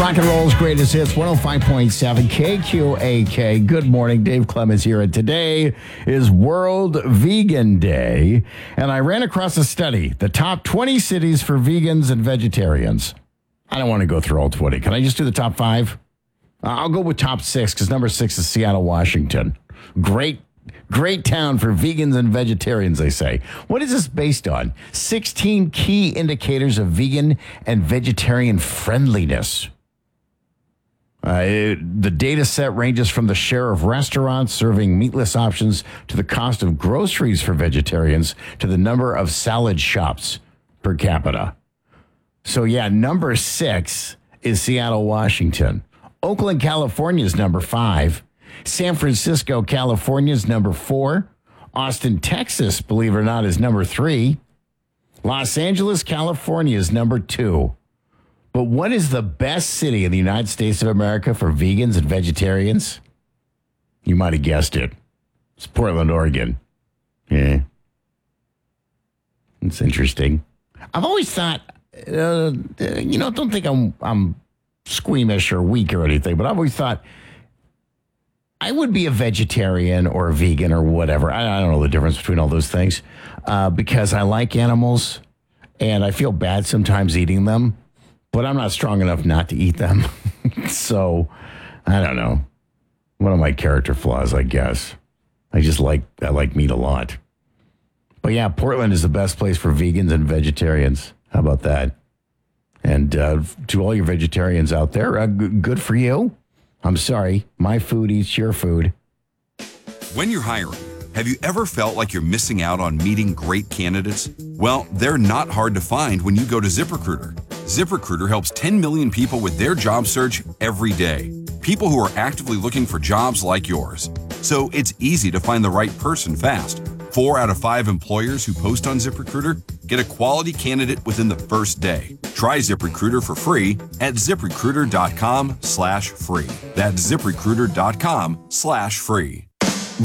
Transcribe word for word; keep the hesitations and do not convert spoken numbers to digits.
Rock and roll's greatest hits, one oh five point seven K Q A K. Good morning, Dave Clemens here, and today is World Vegan Day, and I ran across a study, the top twenty cities for vegans and vegetarians. I don't want to go through all twenty. Can I just do the top five? Uh, I'll go with top six, because number six is Seattle, Washington. Great Great town for vegans and vegetarians, they say. What is this based on? sixteen key indicators of vegan and vegetarian friendliness. Uh, it, the data set ranges from the share of restaurants serving meatless options to the cost of groceries for vegetarians to the number of salad shops per capita. So, yeah, number six is Seattle, Washington. Oakland, California is number five. San Francisco, California is number four. Austin, Texas, believe it or not, is number three. Los Angeles, California is number two. But what is the best city in the United States of America for vegans and vegetarians? You might have guessed it. It's Portland, Oregon. Yeah. It's interesting. I've always thought, uh, you know, don't think I'm I'm squeamish or weak or anything, but I've always thought I would be a vegetarian or a vegan or whatever. I, I don't know the difference between all those things uh, because I like animals and I feel bad sometimes eating them, but I'm not strong enough not to eat them. So I don't know. One of my character flaws, I guess. I just like I like meat a lot. But yeah, Portland is the best place for vegans and vegetarians. How about that? And uh, to all your vegetarians out there, uh, g- good for you. I'm sorry, my food eats your food. When you're hiring, have you ever felt like you're missing out on meeting great candidates? Well, they're not hard to find when you go to ZipRecruiter. ZipRecruiter helps ten million people with their job search every day. People who are actively looking for jobs like yours. So it's easy to find the right person fast. Four out of five employers who post on ZipRecruiter get a quality candidate within the first day. Try ZipRecruiter for free at ZipRecruiter.com slash free. That's ZipRecruiter.com slash free.